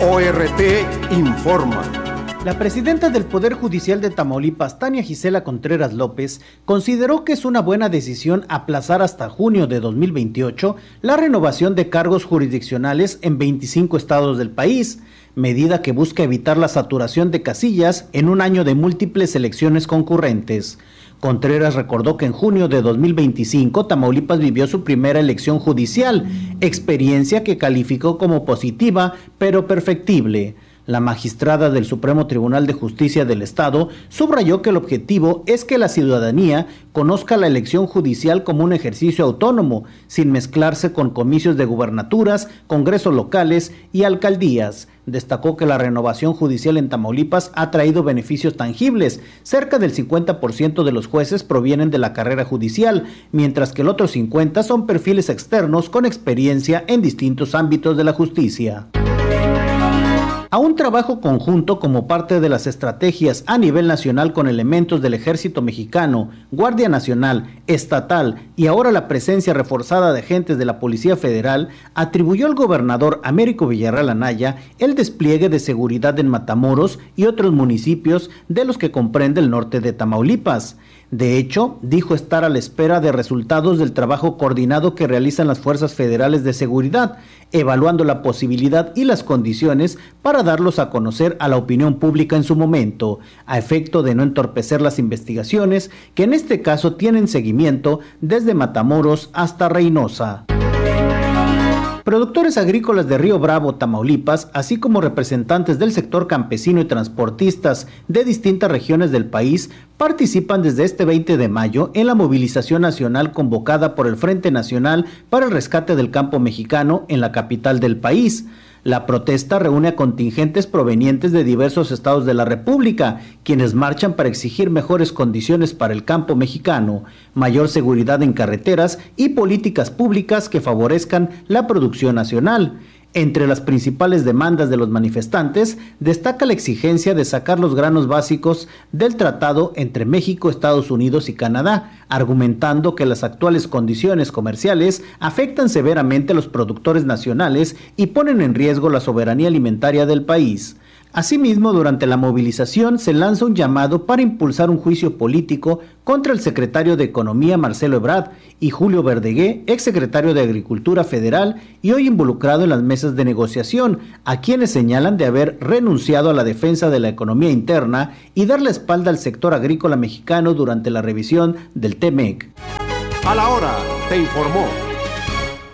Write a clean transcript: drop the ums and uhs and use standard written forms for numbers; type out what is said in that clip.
ORT informa. La presidenta del Poder Judicial de Tamaulipas, Tania Gisela Contreras López, consideró que es una buena decisión aplazar hasta junio de 2028 la renovación de cargos jurisdiccionales en 25 estados del país, medida que busca evitar la saturación de casillas en un año de múltiples elecciones concurrentes. Contreras recordó que en junio de 2025 Tamaulipas vivió su primera elección judicial, experiencia que calificó como positiva pero perfectible. La magistrada del Supremo Tribunal de Justicia del Estado subrayó que el objetivo es que la ciudadanía conozca la elección judicial como un ejercicio autónomo, sin mezclarse con comicios de gubernaturas, congresos locales y alcaldías. Destacó que la renovación judicial en Tamaulipas ha traído beneficios tangibles. Cerca del 50% de los jueces provienen de la carrera judicial, mientras que el otro 50% son perfiles externos con experiencia en distintos ámbitos de la justicia. A un trabajo conjunto como parte de las estrategias a nivel nacional con elementos del Ejército Mexicano, Guardia Nacional, Estatal y ahora la presencia reforzada de agentes de la Policía Federal, atribuyó al gobernador Américo Villarreal Anaya el despliegue de seguridad en Matamoros y otros municipios de los que comprende el norte de Tamaulipas. De hecho, dijo estar a la espera de resultados del trabajo coordinado que realizan las fuerzas federales de seguridad, evaluando la posibilidad y las condiciones para darlos a conocer a la opinión pública en su momento, a efecto de no entorpecer las investigaciones que en este caso tienen seguimiento desde Matamoros hasta Reynosa. Productores agrícolas de Río Bravo, Tamaulipas, así como representantes del sector campesino y transportistas de distintas regiones del país, participan desde este 20 de mayo en la movilización nacional convocada por el Frente Nacional para el Rescate del Campo Mexicano en la capital del país. La protesta reúne a contingentes provenientes de diversos estados de la República, quienes marchan para exigir mejores condiciones para el campo mexicano, mayor seguridad en carreteras y políticas públicas que favorezcan la producción nacional. Entre las principales demandas de los manifestantes destaca la exigencia de sacar los granos básicos del tratado entre México, Estados Unidos y Canadá, argumentando que las actuales condiciones comerciales afectan severamente a los productores nacionales y ponen en riesgo la soberanía alimentaria del país. Asimismo, durante la movilización se lanza un llamado para impulsar un juicio político contra el secretario de Economía Marcelo Ebrard y Julio Verdegué, exsecretario de Agricultura Federal y hoy involucrado en las mesas de negociación, a quienes señalan de haber renunciado a la defensa de la economía interna y dar la espalda al sector agrícola mexicano durante la revisión del TEMEC. A la hora te informó.